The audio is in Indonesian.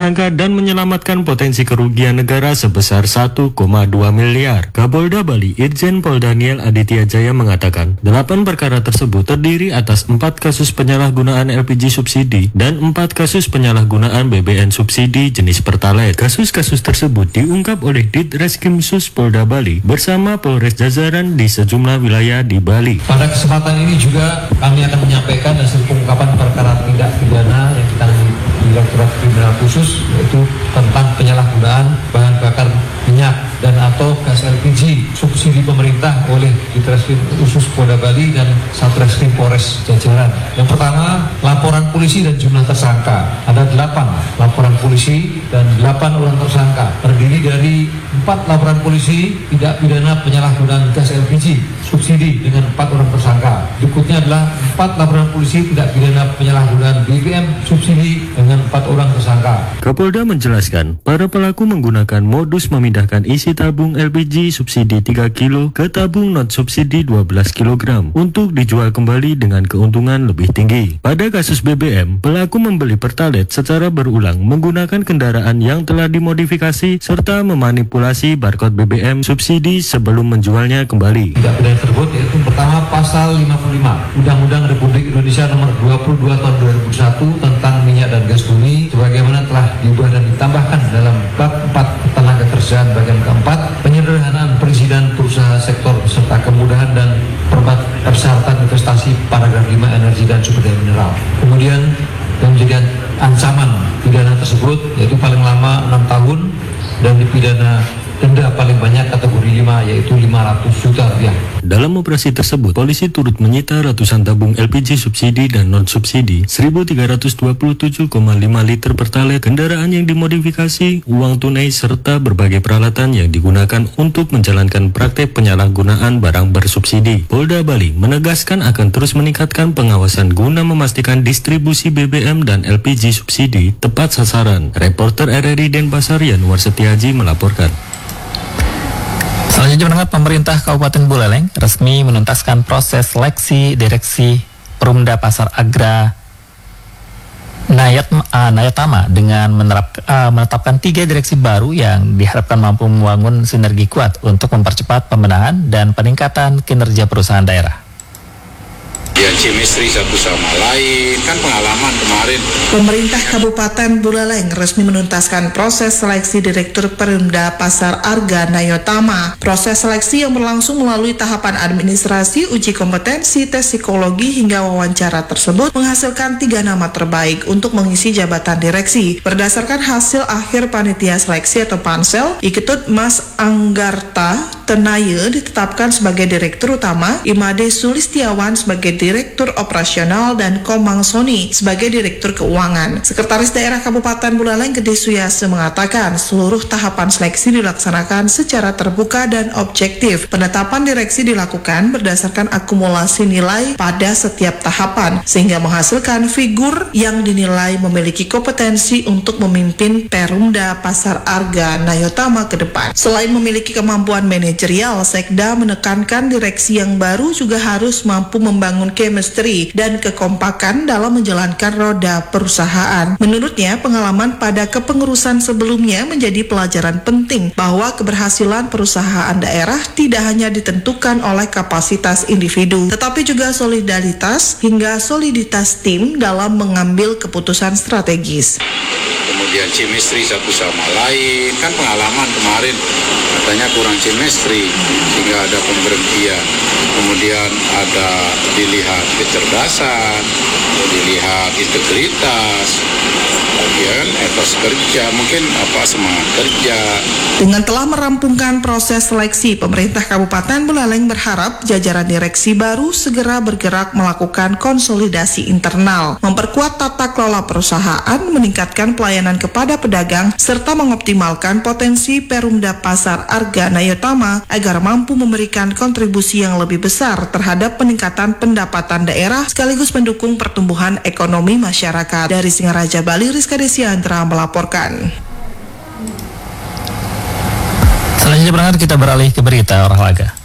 tersangka dan menyelamatkan potensi kerugian negara sebesar 1,2 miliar. Kapolda Bali Irjen Pol Daniel Aditya Jaya mengatakan, 8 perkara tersebut terdiri atas 4 kasus penyalahgunaan LPG subsidi dan 4 kasus penyalahgunaan BBM subsidi jenis Pertalite. Kasus-kasus tersebut diungkap oleh Ditreskrimsus Polda Bali bersama Polres Jajaran di sejumlah wilayah di Bali. Pada kesempatan ini juga kami akan menyampaikan hasil pengungkapan perkara tindak pidana yang ditangani Direktorat Kriminal Khusus, yaitu tentang penyalahgunaan bahan bakar minyak dan atau gas LPG subsidi pemerintah oleh Ditreskrim Khusus Polda Bali dan Satreskrim Polres Jajaran. Yang pertama, laporan polisi dan jumlah tersangka. Ada 8 laporan polisi dan 8 orang tersangka. Terdiri dari 4 laporan polisi tidak pidana penyalahgunaan gas LPG subsidi dengan 4 orang tersangka. Berikutnya adalah 4 laporan polisi tidak pidana penyalahgunaan BBM subsidi dengan 4 orang tersangka. Kapolda menjelaskan, para pelaku menggunakan modus memindahkan isi tabung LPG subsidi 3 kilo ke tabung non subsidi 12 kg untuk dijual kembali dengan keuntungan lebih tinggi. Pada kasus BBM, pelaku membeli Pertalite secara berulang menggunakan kendaraan yang telah dimodifikasi serta memanipulasi barcode BBM subsidi sebelum menjualnya kembali. Tindak pidana tersebut yaitu pertama pasal 55 Undang-Undang Republik Indonesia nomor 22 tahun 2001 tentang minyak dan gas bumi sebagaimana telah diubah dan ditambahkan dalam bab 4 ketenagakerjaan bagian keempat, penyederhanaan perizinan perusahaan sektor serta kemudahan dan persyaratan investasi paragraf 5 energi dan sumber daya mineral. Kemudian yang menjadi ancaman pidana tersebut yaitu paling lama 6 tahun dan dipidana denda paling banyak kategori 5 yaitu 500 juta rupiah. Dalam operasi tersebut, polisi turut menyita ratusan tabung LPG subsidi dan non-subsidi, 1.327,5 liter Pertalite, kendaraan yang dimodifikasi, uang tunai, serta berbagai peralatan yang digunakan untuk menjalankan praktek penyalahgunaan barang bersubsidi. Polda Bali menegaskan akan terus meningkatkan pengawasan guna memastikan distribusi BBM dan LPG subsidi tepat sasaran. Reporter RRI Denpasar Yanuar Setiaji melaporkan. Selanjutnya mendengar pemerintah Kabupaten Buleleng resmi menuntaskan proses seleksi direksi Perumda Pasar Agra Nayotama dengan menetapkan 3 direksi baru yang diharapkan mampu membangun sinergi kuat untuk mempercepat pembenahan dan peningkatan kinerja perusahaan daerah. Ya, chemistry satu sama lain, kan pengalaman kemarin. Pemerintah Kabupaten Buleleng resmi menuntaskan proses seleksi Direktur Perumda Pasar Arga Nayotama. Proses seleksi yang berlangsung melalui tahapan administrasi, uji kompetensi, tes psikologi hingga wawancara tersebut menghasilkan 3 nama terbaik untuk mengisi jabatan direksi. Berdasarkan hasil akhir panitia seleksi atau pansel, Iketut Mas Anggarta Tenaye ditetapkan sebagai Direktur Utama, Imade Sulistiawan sebagai Direktur Operasional, dan Komang Soni sebagai Direktur Keuangan. Sekretaris Daerah Kabupaten Buleleng Gede Suyase mengatakan seluruh tahapan seleksi dilaksanakan secara terbuka dan objektif. Penetapan direksi dilakukan berdasarkan akumulasi nilai pada setiap tahapan sehingga menghasilkan figur yang dinilai memiliki kompetensi untuk memimpin Perumda Pasar Arga Nayotama ke depan. Selain memiliki kemampuan manajerial, Sekda menekankan direksi yang baru juga harus mampu membangun chemistry dan kekompakan dalam menjalankan roda perusahaan. Menurutnya, pengalaman pada kepengurusan sebelumnya menjadi pelajaran penting bahwa keberhasilan perusahaan daerah tidak hanya ditentukan oleh kapasitas individu, tetapi juga solidaritas hingga soliditas tim dalam mengambil keputusan strategis. Kemudian chemistry satu sama lain, kan pengalaman kemarin katanya kurang chemistry sehingga ada pemberhentian. Kemudian ada dilihat kecerdasan, dilihat integritas, kemudian etos kerja, mungkin semangat kerja. Dengan telah merampungkan proses seleksi, pemerintah Kabupaten Buleleng berharap jajaran direksi baru segera bergerak melakukan konsolidasi internal, memperkuat tata kelola perusahaan, meningkatkan pelayanan kepada pedagang, serta mengoptimalkan potensi Perumda Pasar Arga Nayotama agar mampu memberikan kontribusi yang lebih besar terhadap peningkatan pendapatan daerah sekaligus mendukung pertumbuhan ekonomi masyarakat. Dari Singaraja, Bali, Rizka Desiandra melaporkan. Selanjutnya kita beralih ke berita olahraga.